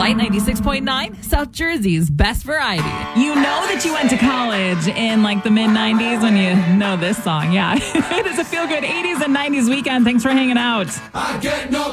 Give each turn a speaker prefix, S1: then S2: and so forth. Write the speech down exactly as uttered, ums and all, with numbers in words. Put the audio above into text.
S1: Light ninety-six point nine, South Jersey's best variety.
S2: You know that you went to college in like the mid nineties when you know this song. Yeah. It is a feel good eighties and nineties weekend. Thanks for hanging out.
S3: I get no